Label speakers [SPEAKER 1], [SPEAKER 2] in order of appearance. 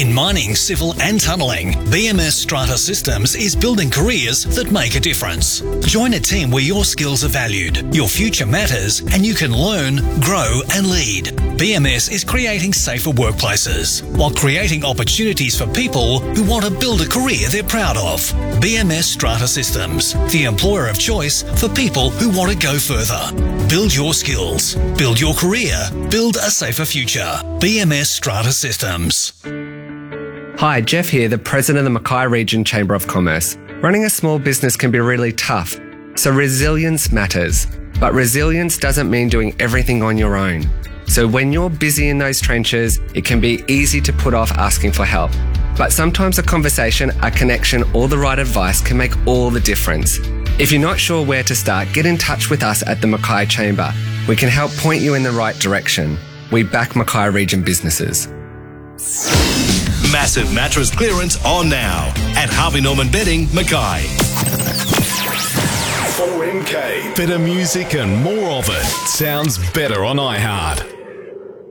[SPEAKER 1] In mining, civil and tunnelling, BMS Strata Systems is building careers that make a difference. Join a team where your skills are valued, your future matters, and you can learn, grow and lead. BMS is creating safer workplaces while creating opportunities for people who want to build a career they're proud of. BMS Strata Systems, the employer of choice for people who want to go further. Build your skills, build your career, build a safer future. BMS Strata Systems.
[SPEAKER 2] Hi, Jeff here, the President of the Mackay Region Chamber of Commerce. Running a small business can be really tough, so resilience matters. But resilience doesn't mean doing everything on your own. So when you're busy in those trenches, it can be easy to put off asking for help. But sometimes a conversation, a connection, or the right advice can make all the difference. If you're not sure where to start, get in touch with us at the Mackay Chamber. We can help point you in the right direction. We back Mackay Region businesses.
[SPEAKER 3] Massive mattress clearance on now at Harvey Norman Bedding, Mackay.
[SPEAKER 4] 4MK. Better music and more of it. Sounds better on iHeart.